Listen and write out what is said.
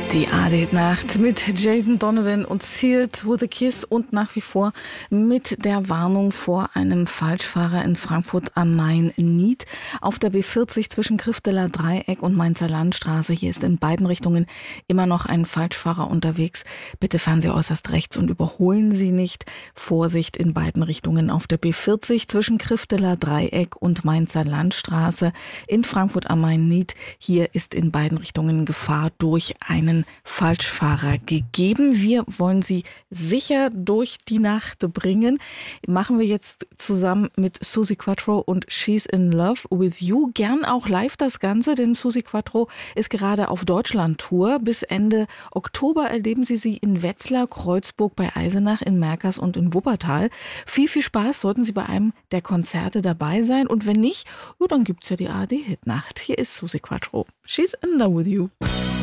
Die AD-Nacht mit Jason Donovan und Sealed with a Kiss und nach wie vor mit der Warnung vor einem Falschfahrer in Frankfurt am Main-Nied auf der B40 zwischen Krifteler Dreieck und Mainzer Landstraße. Hier ist in beiden Richtungen immer noch ein Falschfahrer unterwegs. Bitte fahren Sie äußerst rechts und überholen Sie nicht. Vorsicht in beiden Richtungen auf der B40 zwischen Krifteler Dreieck und Mainzer Landstraße in Frankfurt am Main-Nied. Hier ist in beiden Richtungen Gefahr durch einen Falschfahrer gegeben. Wir wollen Sie sicher durch die Nacht bringen. Machen wir jetzt zusammen mit Suzi Quatro und She's in Love with You. Gern auch live das Ganze, denn Suzi Quatro ist gerade auf Deutschland-Tour. Bis Ende Oktober erleben Sie in Wetzlar, Kreuzburg, bei Eisenach, in Merkers und in Wuppertal. Viel, viel Spaß, sollten Sie bei einem der Konzerte dabei sein. Und wenn nicht, dann gibt's ja die ARD-Hitnacht. Hier ist Suzi Quatro. She's in Love with You.